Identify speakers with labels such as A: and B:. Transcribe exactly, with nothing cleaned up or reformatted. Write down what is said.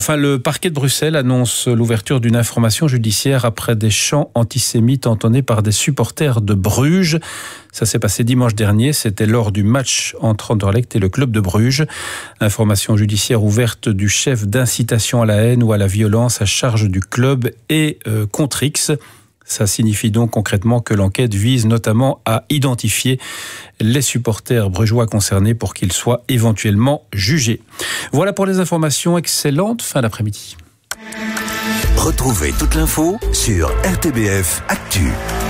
A: Enfin, le parquet de Bruxelles annonce l'ouverture d'une information judiciaire après des chants antisémites entonnés par des supporters de Bruges. Ça s'est passé dimanche dernier, c'était lors du match entre Anderlecht et le club de Bruges. Information judiciaire ouverte du chef d'incitation à la haine ou à la violence à charge du club et euh, Contrix. Ça signifie donc concrètement que l'enquête vise notamment à identifier les supporters brugeois concernés pour qu'ils soient éventuellement jugés. Voilà pour les informations. Excellente fin d'après-midi.
B: Retrouvez toute l'info sur R T B F Actu.